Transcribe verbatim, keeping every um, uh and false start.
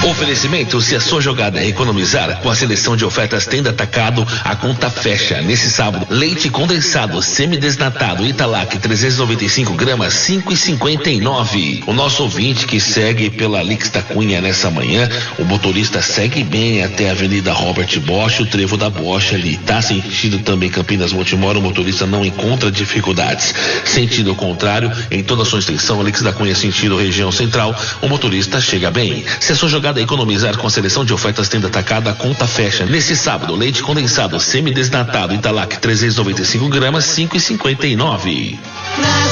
Oferecimento: se a sua jogada é economizar, com a seleção de ofertas Tenda Atacado, a conta fecha. Nesse sábado, leite condensado semidesnatado Italac trezentos e noventa e cinco gramas, cinco e cinquenta e nove. O nosso ouvinte que segue pela Lix da Cunha nessa manhã, o motorista segue bem até a Avenida Robert Bosch, o trevo da Bosch ali. Tá sentido também Campinas Montemor, o motorista não encontra dificuldades. Sentido contrário, em toda a sua extensão, Lix da Cunha sentido região central, o motorista chega bem. Se a sua jogada é economizar, com a seleção de ofertas Tenda Atacada, a conta fecha. Nesse sábado, leite condensado semidesnatado Italac trezentos e noventa e cinco gramas, cinco e cinquenta e nove.